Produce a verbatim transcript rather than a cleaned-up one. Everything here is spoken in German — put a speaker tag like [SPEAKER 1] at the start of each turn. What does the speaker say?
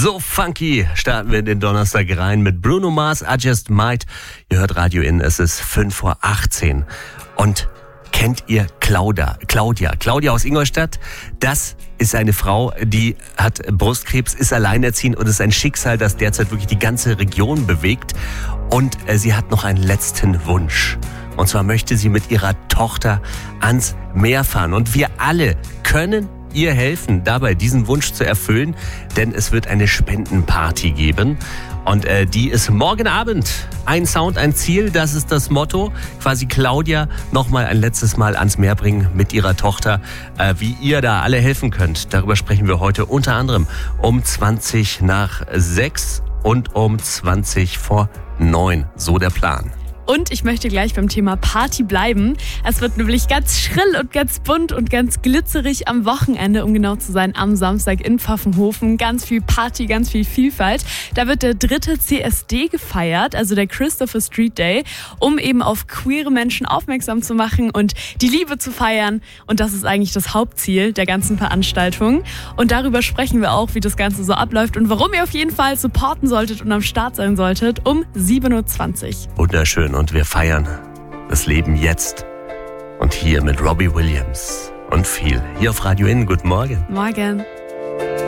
[SPEAKER 1] So funky starten wir den Donnerstag rein mit Bruno Mars, I Just Might. Ihr hört Radio In, es ist fünf vor achtzehn. Und kennt ihr Claudia? Claudia, Claudia aus Ingolstadt. Das ist eine Frau, die hat Brustkrebs, ist alleinerziehend und es ist ein Schicksal, das derzeit wirklich die ganze Region bewegt. Und äh, sie hat noch einen letzten Wunsch. Und zwar möchte sie mit ihrer Tochter ans Meer fahren. Und wir alle können ihr helfen, dabei diesen Wunsch zu erfüllen, denn es wird eine Spendenparty geben. Und äh, die ist morgen Abend. Ein Sound, ein Ziel, das ist das Motto. Quasi Claudia nochmal ein letztes Mal ans Meer bringen mit ihrer Tochter. Äh, wie ihr da alle helfen könnt, darüber sprechen wir heute unter anderem um zwanzig nach sechs und um zwanzig vor neun. So der Plan.
[SPEAKER 2] Und ich möchte gleich beim Thema Party bleiben. Es wird nämlich ganz schrill und ganz bunt und ganz glitzerig am Wochenende, um genau zu sein, am Samstag in Pfaffenhofen. Ganz viel Party, ganz viel Vielfalt. Da wird der dritte C S D gefeiert, also der Christopher Street Day, um eben auf queere Menschen aufmerksam zu machen und die Liebe zu feiern. Und das ist eigentlich das Hauptziel der ganzen Veranstaltung. Und darüber sprechen wir auch, wie das Ganze so abläuft und warum ihr auf jeden Fall supporten solltet und am Start sein solltet um sieben Uhr zwanzig.
[SPEAKER 1] Wunderschön. Und wir feiern das Leben jetzt und hier mit Robbie Williams und viel. Hier auf Radio In, guten Morgen.
[SPEAKER 2] Morgen.